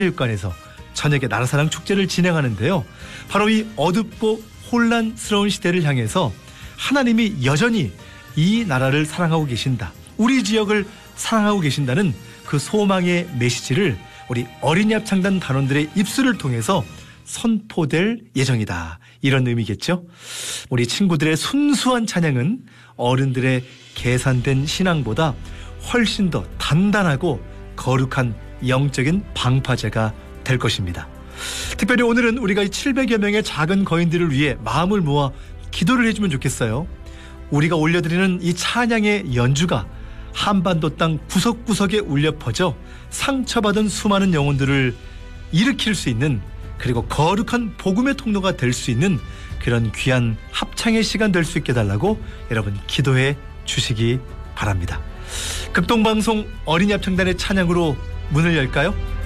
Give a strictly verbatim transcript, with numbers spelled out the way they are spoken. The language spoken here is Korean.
체육관에서 저녁에 나라사랑 축제를 진행하는데요. 바로 이 어둡고 혼란스러운 시대를 향해서 하나님이 여전히 이 나라를 사랑하고 계신다, 우리 지역을 사랑하고 계신다는 그 소망의 메시지를 우리 어린이 합창단 단원들의 입술을 통해서 선포될 예정이다, 이런 의미겠죠. 우리 친구들의 순수한 찬양은 어른들의 계산된 신앙보다 훨씬 더 단단하고 거룩한 영적인 방파제가 될 것입니다. 특별히 오늘은 우리가 이 칠백여 명의 작은 거인들을 위해 마음을 모아 기도를 해주면 좋겠어요. 우리가 올려드리는 이 찬양의 연주가 한반도 땅 구석구석에 울려 퍼져 상처받은 수많은 영혼들을 일으킬 수 있는, 그리고 거룩한 복음의 통로가 될 수 있는 그런 귀한 합창의 시간 될 수 있게 달라고 여러분 기도해 주시기 바랍니다. 극동방송 어린이 합창단의 찬양으로 문을 열까요?